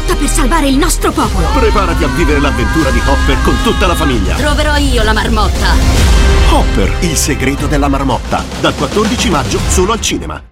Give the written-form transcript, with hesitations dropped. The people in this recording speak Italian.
marmotta per salvare il nostro popolo. Preparati a vivere l'avventura di Hopper con tutta la famiglia. Troverò io la marmotta. Hopper, il segreto della marmotta. Dal 14 maggio solo al cinema.